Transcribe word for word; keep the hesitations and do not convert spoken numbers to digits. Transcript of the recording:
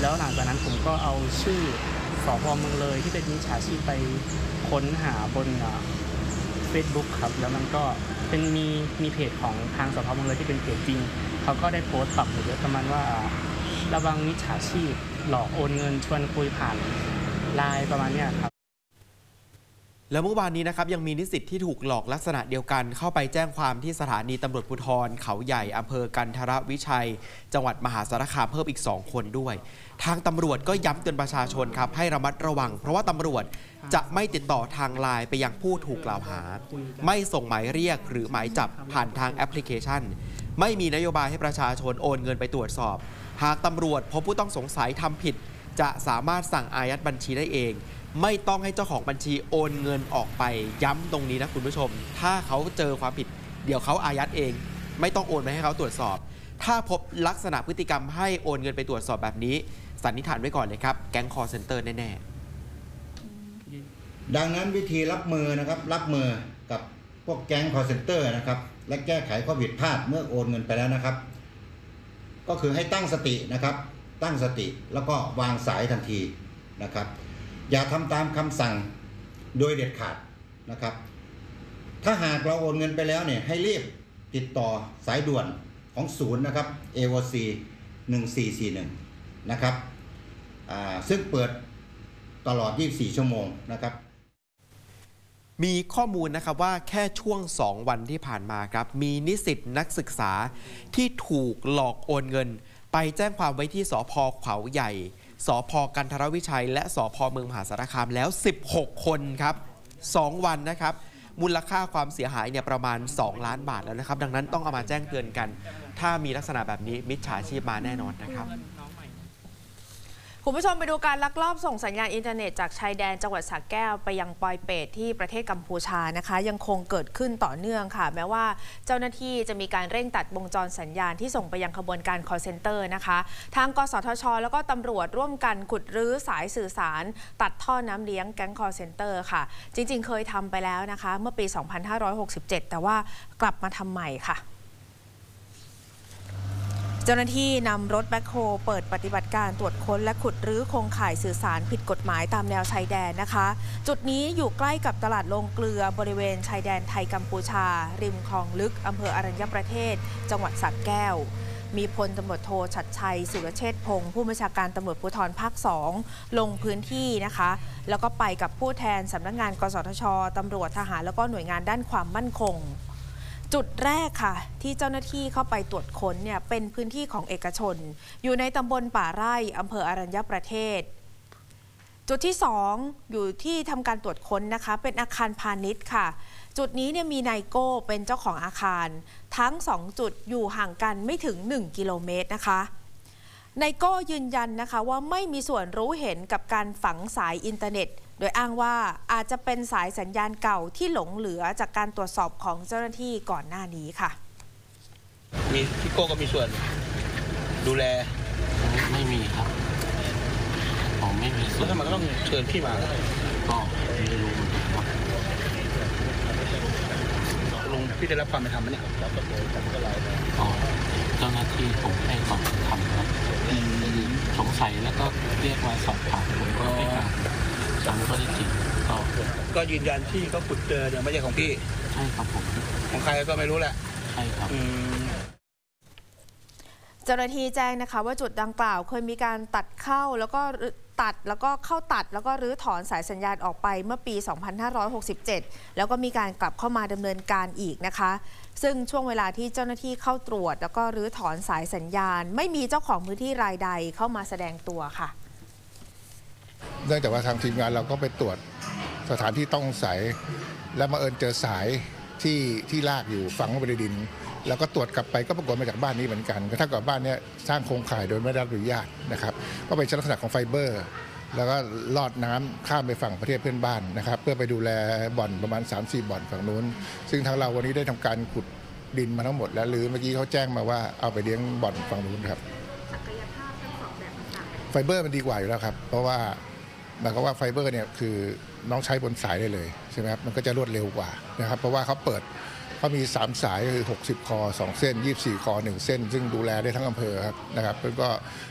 แล้วหลังจากนั้นผมก็เอาชื่อสพเมืองเลยที่เป็นมิจฉาชีพไปค้นหาบนเฟซบุ๊กครับแล้วมันก็เป็นมีมีเพจของทางสพเมืองเลยที่เป็นเพจจริงเขาก็ได้โพสต์ปรับเยอะประมาณว่าระวังมิจฉาชีพหลอกโอนเงินชวนคุยผ่านไลน์ประมาณนี้ครับแล้วเมื่อวานนี้นะครับยังมีนิสิตที่ถูกหลอกลักษณะเดียวกันเข้าไปแจ้งความที่สถานีตำรวจภูธรเขาใหญ่อำเภอกันทรวิชัยจังหวัดมหาสารคามเพิ่มอีกสองคนด้วยทางตำรวจก็ย้ำเตือนประชาชนครับให้ระมัดระวังเพราะว่าตำรวจจะไม่ติดต่อทางไลน์ไปยังผู้ถูกกล่าวหาไม่ส่งหมายเรียกหรือหมายจับผ่านทางแอปพลิเคชันไม่มีนโยบายให้ประชาชนโอนเงินไปตรวจสอบหากตำรวจพบผู้ต้องสงสัยทำผิดจะสามารถสั่งอายัดบัญชีได้เองไม่ต้องให้เจ้าของบัญชีโอนเงินออกไปย้ำตรงนี้นะคุณผู้ชมถ้าเขาเจอความผิดเดี๋ยวเขาอายัดเองไม่ต้องโอนไปให้เขาตรวจสอบถ้าพบลักษณะพฤติกรรมให้โอนเงินไปตรวจสอบแบบนี้สันนิษฐานไว้ก่อนเลยครับแก๊งคอลเซ็นเตอร์แน่ๆดังนั้นวิธีรับมือนะครับรับมือกับพวกแก๊งคอลเซ็นเตอร์นะครับและแก้ไขข้อผิดพลาดเมื่อโอนเงินไปแล้วนะครับก็คือให้ตั้งสตินะครับตั้งสติแล้วก็วางสายทันทีนะครับอย่าทำตามคำสั่งโดยเด็ดขาดนะครับถ้าหากเราโอนเงินไปแล้วเนี่ยให้รีบติดต่อสายด่วนของศูนย์นะครับ เอ โอ ซี หนึ่งสี่สี่หนึ่งนะครับซึ่งเปิดตลอดยี่สิบสี่ชั่วโมงนะครับมีข้อมูลนะครับว่าแค่ช่วงสองวันที่ผ่านมาครับมีนิสิตนักศึกษาที่ถูกหลอกโอนเงินไปแจ้งความไว้ที่สภ.เขาใหญ่สภ.กันทรวิชัยและสภ.เมืองมหาสารคามแล้วสิบหกคนครับสองวันนะครับมูลค่าความเสียหายเนี่ยประมาณสองล้านบาทแล้วนะครับดังนั้นต้องเอามาแจ้งเตือนกันถ้ามีลักษณะแบบนี้มิจฉาชีพมาแน่นอนนะครับคุณผู้ชมไปดูการลักลอบส่งสัญญาณอินเทอร์เน็ตจากชายแดนจังหวัดสระแก้วไปยังปอยเปตที่ประเทศกัมพูชานะคะยังคงเกิดขึ้นต่อเนื่องค่ะแม้ว่าเจ้าหน้าที่จะมีการเร่งตัดวงจรสัญญาณที่ส่งไปยังขบวนการ call center นะคะทางกสทช.แล้วก็ตำรวจร่วมกันขุดรื้อสายสื่อสารตัดท่อน้ำเลี้ยงแก๊ง call center ค่ะจริงๆเคยทำไปแล้วนะคะเมื่อปี สองพันห้าร้อยหกสิบเจ็ด แต่ว่ากลับมาทำใหม่ค่ะเจ้าหน้าที่นำรถแบ็คโฮเปิดปฏิบัติการตรวจค้นและขุดรื้อโครงข่ายสื่อสารผิดกฎหมายตามแนวชายแดนนะคะจุดนี้อยู่ใกล้กับตลาดโรงเกลือบริเวณชายแดนไทยกัมพูชาริมคลองลึกอำเภออรัญญประเทศจังหวัดสระแก้วมีพลตำรวจโทฉัตรชัยสุรเชษฐ์พงศ์ผู้บัญชาการตำรวจภูธรภาคสองลงพื้นที่นะคะแล้วก็ไปกับผู้แทนสำนักงานกสทช.ตำรวจทหารแล้วก็หน่วยงานด้านความมั่นคงจุดแรกค่ะที่เจ้าหน้าที่เข้าไปตรวจค้นเนี่ยเป็นพื้นที่ของเอกชนอยู่ในตำบลป่าไร่อำเภออรัญญประเทศจุดที่สองอยู่ที่ทำการตรวจค้นนะคะเป็นอาคารพาณิชย์ค่ะจุดนี้เนี่ยมีนายโก้เป็นเจ้าของอาคารทั้งสองจุดอยู่ห่างกันไม่ถึงหนึ่งกิโลเมตรนะคะนายโก้ยืนยันนะคะว่าไม่มีส่วนรู้เห็นกับการฝังสายอินเทอร์เน็ตโดยอ้างว่าอาจจะเป็นสายสัญญาณเก่าที่หลงเหลือจากการตรวจสอบของเจ้าหน้าที่ก่อนหน้านี้ค่ะมีพี่โก้ก็มีส่วนดูแลไม่มีครับผมไม่มีส่วนแล้วทำไมก็ต้องเชิญพี่มาก็ไม่รู้ครับลุงพี่ได้รับความเป็นธรรมไหมเนี่ยอ๋อเจ้าหน้าที่ผมให้ความเป็นธรรมครับสงสัยแล้วก็เรียกมาสอบถามผมก็ให้การตามข้อเท็จจริงก็ก็ยืนยันที่เขาขุดเจอเนี่ยไม่ใช่ของพี่ใช่ครับผมของใครก็ไม่รู้แหละใช่ครับเจ้าหน้าที่แจ้งนะคะว่าจุดดังกล่าวเคยมีการตัดเข้าแล้วก็ตัดแล้วก็เข้าตัดแล้วก็รื้อถอนสายสัญญาณออกไปเมื่อปี สองพันห้าร้อยหกสิบเจ็ด แล้วก็มีการกลับเข้ามาดำเนินการอีกนะคะซึ่งช่วงเวลาที่เจ้าหน้าที่เข้าตรวจแล้วก็รื้อถอนสายสัญญาณไม่มีเจ้าของพื้นที่รายใดเข้ามาแสดงตัวค่ะเนื่องจากว่าทางทีมงานเราก็ไปตรวจสถานที่ต้องสงสัยแล้วมาเอิญเจอสายที่ที่ลากอยู่ฝังลงไปในดินแล้วก็ตรวจกลับไปก็ปรากฏมาจากบ้านนี้เหมือนกันกระทั่งกับบ้านนี้สร้างโครงข่ายโดยไม่ได้รับอนุญาตนะครับก็เป็นลักษณะของไฟเบอร์แล้วก็ลอดน้ำข้ามไปฝั่งประเทศเพื่อนบ้านนะครับเพื่อไปดูแลบ่อนประมาณ สามสี่ บ่อนฝั่งนู้นซึ่งทางเราวันนี้ได้ทำการขุดดินมาทั้งหมดแล้วหรือเมื่อกี้เขาแจ้งมาว่าเอาไปเลี้ยงบ่อนฝั่งนู้นครับศักยภาพทั้งสองแบบต่างไฟเบอร์มันดีกว่าอยู่แล้วครับเพราะว่าหมายความว่าไฟเบอร์เนี่ยคือน้องใช้บนสายได้เลยใช่ไหมครับมันก็จะรวดเร็วกว่านะครับเพราะว่าเขาเปิดเขามีสามสายคือหกสิบคอสองเส้นยี่สิบสี่คอหนึ่งเส้นซึ่งดูแลได้ทั้งอำเภอครับนะครับแล้วก็